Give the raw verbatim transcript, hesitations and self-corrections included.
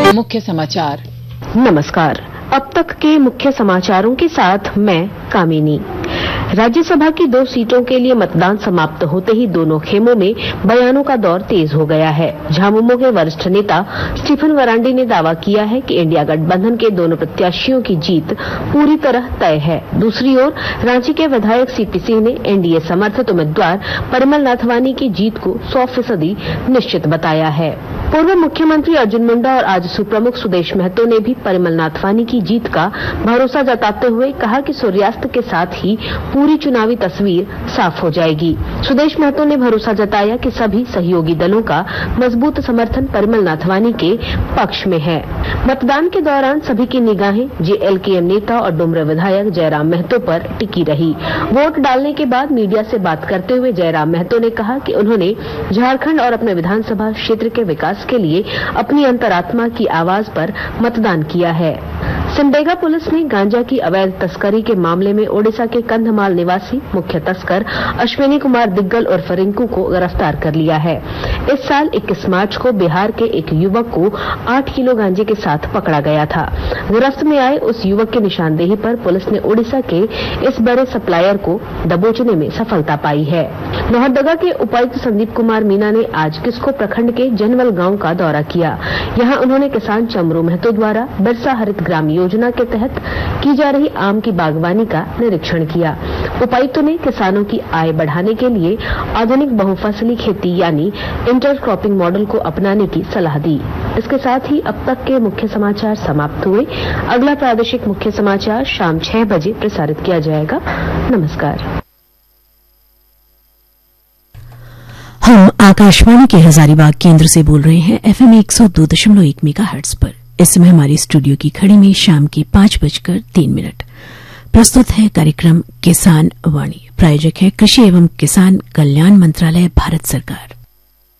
मुख्य समाचार। नमस्कार। अब तक के मुख्य समाचारों के साथ मैं कामिनी। राज्यसभा की दो सीटों के लिए मतदान समाप्त होते ही दोनों खेमों में बयानों का दौर तेज हो गया है। झामुमो के वरिष्ठ नेता स्टीफन वरांडी ने दावा किया है कि इंडिया गठबंधन के दोनों प्रत्याशियों की जीत पूरी तरह तय है। दूसरी ओर रांची के विधायक सीपी सिंह ने एनडीए समर्थित उम्मीदवार परिमल नाथवानी की जीत को सौ फीसदी निश्चित बताया है। पूर्व मुख्यमंत्री अर्जुन मुंडा और आजसू प्रमुख सुदेश महतो ने भी परिमल नाथवानी की जीत का भरोसा जताते हुए कहा कि सूर्यास्त के साथ ही पूरी चुनावी तस्वीर साफ हो जाएगी। सुदेश महतो ने भरोसा जताया कि सभी सहयोगी दलों का मजबूत समर्थन परिमल नाथवानी के पक्ष में है। मतदान के दौरान सभी की निगाहें जेएलकेएम नेता और डुमरे विधायक जयराम महतो पर टिकी रही। वोट डालने के बाद मीडिया से बात करते हुए जयराम महतो ने कहा कि उन्होंने झारखंड और अपने विधानसभा क्षेत्र के विकास के लिए अपनी अंतरात्मा की आवाज पर मतदान किया है। सिमडेगा पुलिस ने गांजा की अवैध तस्करी के मामले में ओडिशा के कंधमाल निवासी मुख्य तस्कर अश्विनी कुमार दिग्गल और रिंकू को गिरफ्तार कर लिया है। इस साल इक्कीस मार्च को बिहार के एक युवक को आठ किलो गांजे के साथ पकड़ा गया था। गिरफ्त में आए उस युवक की निशानदेही पर पुलिस ने ओडिशा के इस बड़े सप्लायर को दबोचने में सफलता पाई है। लोहरदगा के उपायुक्त संदीप कुमार मीना ने आज किस्को प्रखंड के जनवल गांव का दौरा किया। यहां उन्होंने किसान चमरू महतो द्वारा बिरसा हरित ग्राम योजना के तहत की जा रही आम की बागवानी का निरीक्षण किया। उपायुक्त ने किसानों की आय बढ़ाने के लिए आधुनिक बहुफसली खेती यानी इंटरक्रॉपिंग मॉडल को अपनाने की सलाह दी। इसके साथ ही अब तक के मुख्य समाचार समाप्त हुए। अगला प्रादेशिक मुख्य समाचार शाम छह बजे प्रसारित किया जाएगा। नमस्कार। हम आकाशवाणी के हजारीबाग केंद्र से बोल रहे हैं एफएम एक सौ दो दशमलव एक मेगाहर्ट्ज पर। इस समय हमारी स्टूडियो की घड़ी में शाम के पांच बजकर तीन मिनट। प्रस्तुत है कार्यक्रम किसान वाणी। प्रायोजक है कृषि एवं किसान कल्याण मंत्रालय, भारत सरकार।